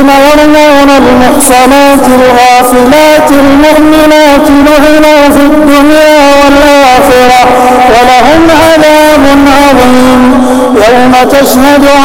يرمون المحصنات الغافلات المؤمنات لعنوا في الدنيا والآخرة ولهم عذاب عظيم يوم تشهد